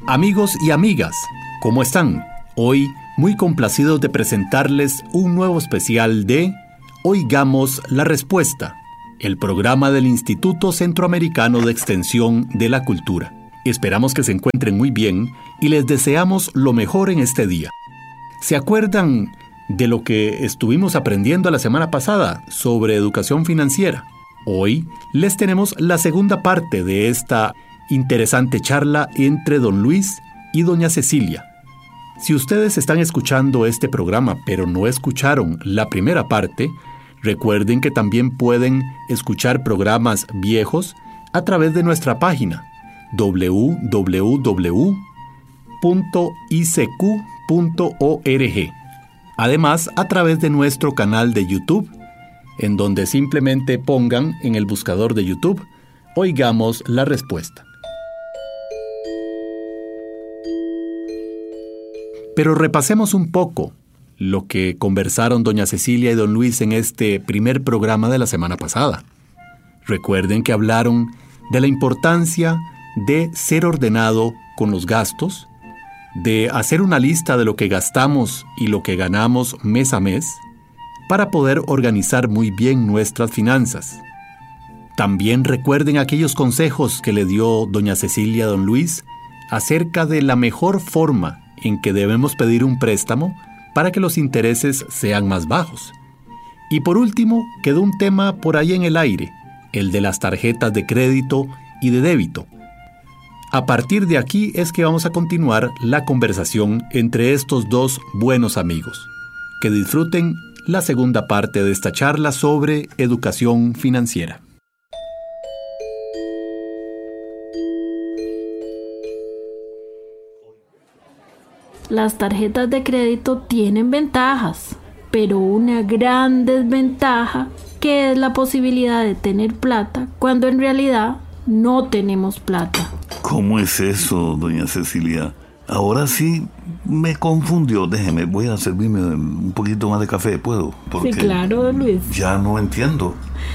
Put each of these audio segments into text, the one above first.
Amigos y amigas, ¿cómo están? Hoy muy complacidos de presentarles un nuevo especial de Oigamos la Respuesta, el programa del Instituto Centroamericano de Extensión de la Cultura. Esperamos que se encuentren muy bien y les deseamos lo mejor en este día. ¿Se acuerdan de lo que estuvimos aprendiendo la semana pasada sobre educación financiera? Hoy les tenemos la segunda parte de esta interesante charla entre don Luis y doña Cecilia. Si ustedes están escuchando este programa pero no escucharon la primera parte, recuerden que también pueden escuchar programas viejos a través de nuestra página www.icq.org. Además, a través de nuestro canal de YouTube, en donde simplemente pongan en el buscador de YouTube, Oigamos la Respuesta. Pero repasemos un poco lo que conversaron doña Cecilia y don Luis en este primer programa de la semana pasada. Recuerden que hablaron de la importancia de ser ordenado con los gastos, de hacer una lista de lo que gastamos y lo que ganamos mes a mes, para poder organizar muy bien nuestras finanzas. También recuerden aquellos consejos que le dio doña Cecilia a don Luis acerca de la mejor forma en que debemos pedir un préstamo para que los intereses sean más bajos. Y por último, quedó un tema por ahí en el aire, el de las tarjetas de crédito y de débito. A partir de aquí es que vamos a continuar la conversación entre estos dos buenos amigos. Que disfruten la segunda parte de esta charla sobre educación financiera. Las tarjetas de crédito tienen ventajas, pero una gran desventaja que es la posibilidad de tener plata cuando en realidad no tenemos plata. ¿Cómo es eso, doña Cecilia? Ahora sí me confundió. Déjeme, voy a servirme un poquito más de café, ¿puedo? Porque sí, claro, don Luis. Ya no entiendo.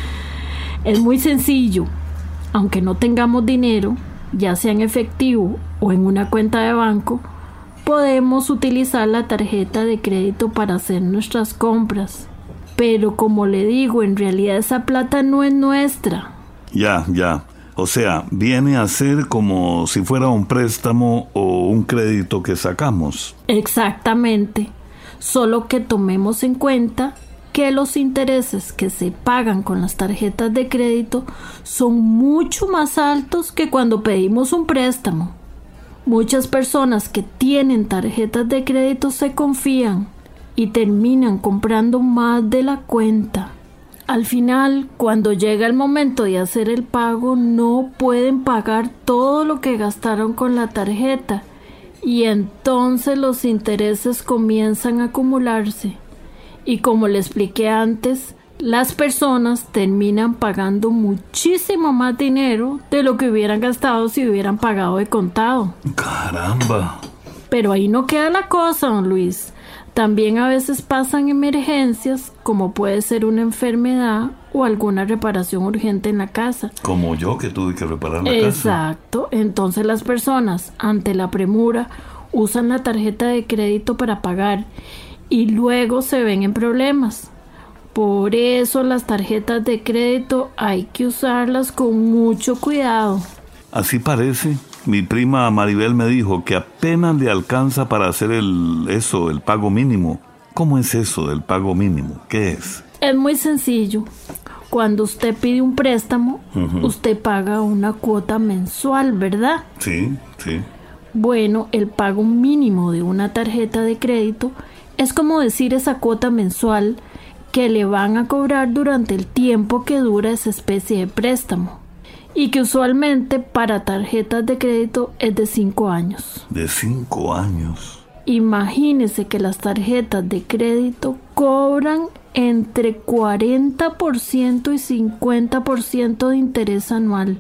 Es muy sencillo. Aunque no tengamos dinero, ya sea en efectivo o en una cuenta de banco, podemos utilizar la tarjeta de crédito para hacer nuestras compras. Pero como le digo, en realidad esa plata no es nuestra. Ya. O sea, viene a ser como si fuera un préstamo o un crédito que sacamos. Exactamente. Solo que tomemos en cuenta que los intereses que se pagan con las tarjetas de crédito son mucho más altos que cuando pedimos un préstamo. Muchas personas que tienen tarjetas de crédito se confían y terminan comprando más de la cuenta. Al final, cuando llega el momento de hacer el pago, no pueden pagar todo lo que gastaron con la tarjeta y entonces los intereses comienzan a acumularse. Y como le expliqué antes, las personas terminan pagando muchísimo más dinero de lo que hubieran gastado si hubieran pagado de contado. ¡Caramba! Pero ahí no queda la cosa, don Luis. También a veces pasan emergencias, como puede ser una enfermedad o alguna reparación urgente en la casa. Como yo, que tuve que reparar la casa. Exacto. Entonces las personas, ante la premura, usan la tarjeta de crédito para pagar y luego se ven en problemas. Por eso las tarjetas de crédito hay que usarlas con mucho cuidado. Así parece. Mi prima Maribel me dijo que apenas le alcanza para hacer el pago mínimo. ¿Cómo es eso del pago mínimo? ¿Qué es? Es muy sencillo. Cuando usted pide un préstamo, usted paga una cuota mensual, ¿verdad? Sí. Bueno, el pago mínimo de una tarjeta de crédito es como decir esa cuota mensual que le van a cobrar durante el tiempo que dura esa especie de préstamo. Y que usualmente para tarjetas de crédito es de 5 años. ¿De 5 años? Imagínese que las tarjetas de crédito cobran entre 40% y 50% de interés anual.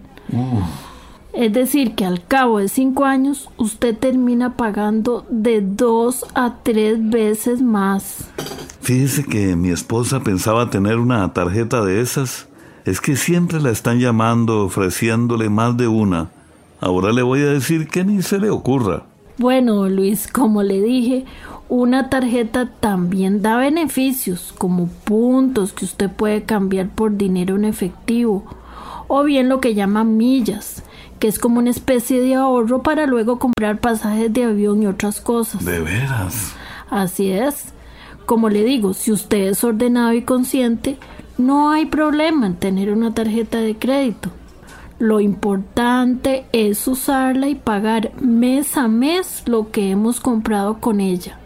Es decir, que al cabo de 5 años usted termina pagando de 2 a 3 veces más. Fíjese que mi esposa pensaba tener una tarjeta de esas. Es que siempre la están llamando, ofreciéndole más de una. Ahora le voy a decir que ni se le ocurra. Bueno, Luis, como le dije, una tarjeta también da beneficios, como puntos que usted puede cambiar por dinero en efectivo, o bien lo que llaman millas, que es como una especie de ahorro para luego comprar pasajes de avión y otras cosas. ¿De veras? Así es. Como le digo, si usted es ordenado y consciente, no hay problema en tener una tarjeta de crédito. Lo importante es usarla y pagar mes a mes lo que hemos comprado con ella.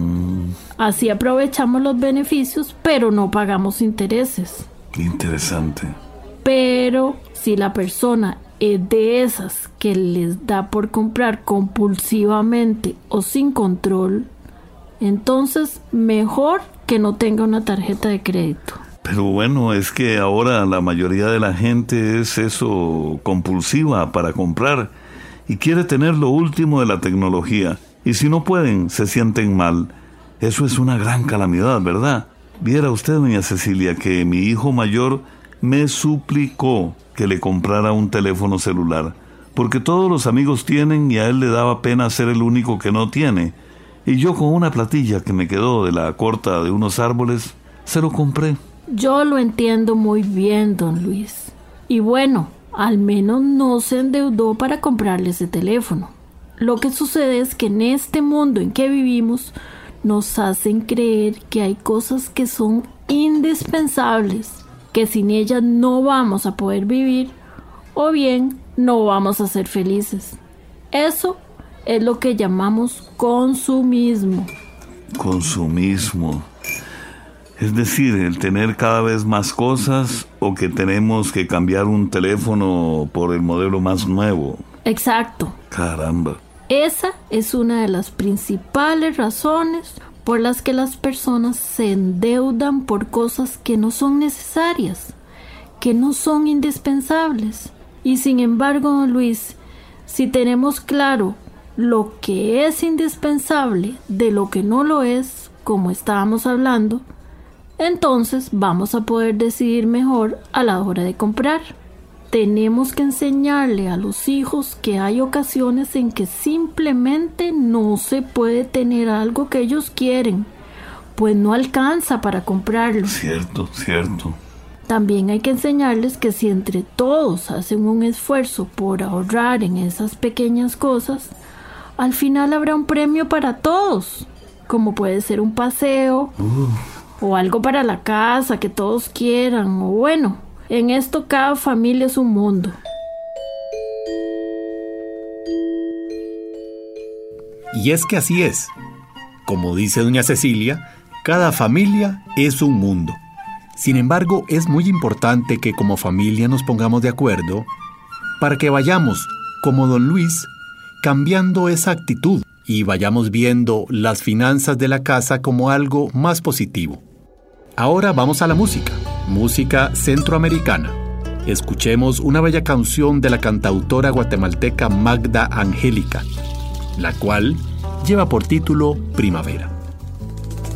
Así aprovechamos los beneficios, pero no pagamos intereses. Interesante. Pero si la persona es de esas que les da por comprar compulsivamente o sin control, entonces mejor que no tenga una tarjeta de crédito. Pero bueno, es que ahora la mayoría de la gente es eso, compulsiva para comprar y quiere tener lo último de la tecnología. Y si no pueden, se sienten mal. Eso es una gran calamidad, ¿verdad? Viera usted, doña Cecilia, que mi hijo mayor me suplicó que le comprara un teléfono celular, porque todos los amigos tienen y a él le daba pena ser el único que no tiene. Y yo con una platilla que me quedó de la corta de unos árboles, se lo compré. Yo lo entiendo muy bien, don Luis. Y bueno, al menos no se endeudó para comprarle ese teléfono. Lo que sucede es que en este mundo en que vivimos nos hacen creer que hay cosas que son indispensables, que sin ellas no vamos a poder vivir o bien no vamos a ser felices. Eso es lo que llamamos consumismo. Consumismo. Es decir, el tener cada vez más cosas o que tenemos que cambiar un teléfono por el modelo más nuevo. Exacto. Caramba. Esa es una de las principales razones por las que las personas se endeudan por cosas que no son necesarias, que no son indispensables. Y sin embargo, don Luis, si tenemos claro lo que es indispensable de lo que no lo es, como estábamos hablando, entonces vamos a poder decidir mejor a la hora de comprar. Tenemos que enseñarle a los hijos que hay ocasiones en que simplemente no se puede tener algo que ellos quieren, pues no alcanza para comprarlo. Cierto, cierto. También hay que enseñarles que si entre todos hacen un esfuerzo por ahorrar en esas pequeñas cosas, al final habrá un premio para todos, como puede ser un paseo, o algo para la casa que todos quieran, o bueno, en esto cada familia es un mundo. Y es que así es. Como dice doña Cecilia, cada familia es un mundo. Sin embargo, es muy importante que como familia nos pongamos de acuerdo para que vayamos, como don Luis, cambiando esa actitud y vayamos viendo las finanzas de la casa como algo más positivo. Ahora vamos a la música, música centroamericana. Escuchemos una bella canción de la cantautora guatemalteca Magda Angélica, la cual lleva por título Primavera.